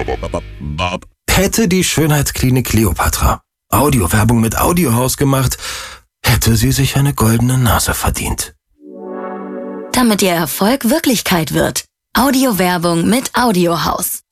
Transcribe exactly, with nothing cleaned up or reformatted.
Hätte die Schönheitsklinik Kleopatra Audiowerbung mit Audiohaus gemacht, hätte sie sich eine goldene Nase verdient. Damit Ihr Erfolg Wirklichkeit wird. Audiowerbung mit Audiohaus.